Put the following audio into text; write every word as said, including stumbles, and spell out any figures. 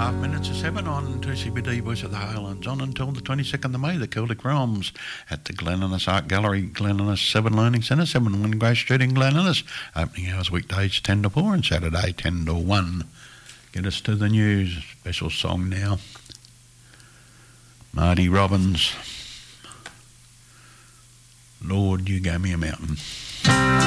Half minutes to seven on two C B D Voice of the Highlands. On until the twenty-second of May, the Celtic Realms at the Glen Innes Art Gallery, Glen Innes Seven Learning Centre, seven one Grace Street in Glen Innes. Opening hours weekdays ten to four and Saturday ten to one. Get us to the news. Special song now. Marty Robbins. Lord, you gave me a mountain.